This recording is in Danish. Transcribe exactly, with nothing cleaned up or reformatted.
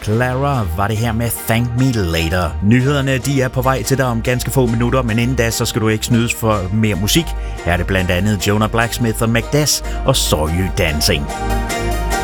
Clara var det her med Thank Me Later. Nyhederne de er på vej til dig om ganske få minutter, men inden da så skal du ikke snydes for mere musik. Her er det blandt andet Jonah Blacksmith og Macbeth og Saw You Dancing.